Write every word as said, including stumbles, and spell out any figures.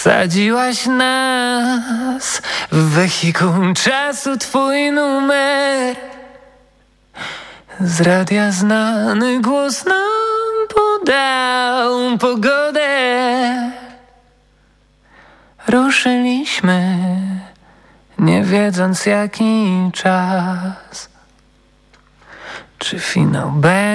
Wsadziłaś nas w wehikuł czasu, twój numer. Z radia znany głos nam podał pogodę. Ruszyliśmy, nie wiedząc jaki czas. Czy finał będzie?